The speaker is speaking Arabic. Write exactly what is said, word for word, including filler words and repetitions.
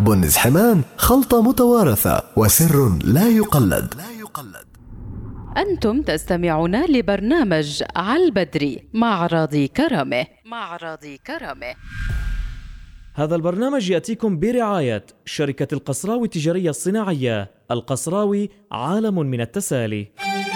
بنز حمان خلطة متوارثة وسر لا يقلد. أنتم تستمعون لبرنامج عالبدري مع راضي كرامة مع راضي كرامة. هذا البرنامج يأتيكم برعاية شركة القصراوي التجارية الصناعية. القصراوي عالم من التسالي.